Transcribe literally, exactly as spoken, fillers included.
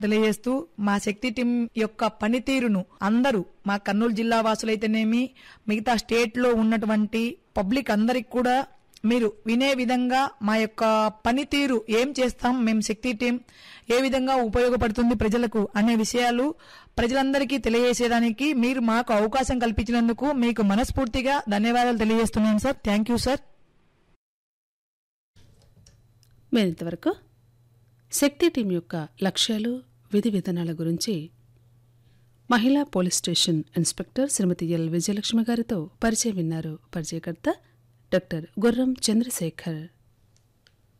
తెలియజేస్తూ మా శక్తి టీం యొక్క పనితీరును అందరూ మా కర్నూలు జిల్లా వాసులైతేనేమి మిగతా స్టేట్ లో ఉన్నటువంటి పబ్లిక్ అందరికి కూడా మీరు వినే విధంగా మా యొక్క పనితీరు ఏం చేస్తాం, మేము శక్తి టీం ఏ విధంగా ఉపయోగపడుతుంది ప్రజలకు అనే విషయాలు ప్రజలందరికీ తెలియజేసేదానికి మీరు మాకు అవకాశం కల్పించినందుకు మీకు మనస్ఫూర్తిగా ధన్యవాదాలు తెలియజేస్తున్నాను sir. Thank you sir. మేరింతవరకు Shakti team యొక్క లక్ష్యాలు విధి విధానాల గురించి మహిళా పోలీస్ స్టేషన్ ఇన్స్పెక్టర్ శ్రీమతి ఎల్ విజయలక్ష్మి గారితో పరిచయం విన్నారు. పరిచయకర్త డాక్టర్ గుర్రం చంద్రశేఖర్.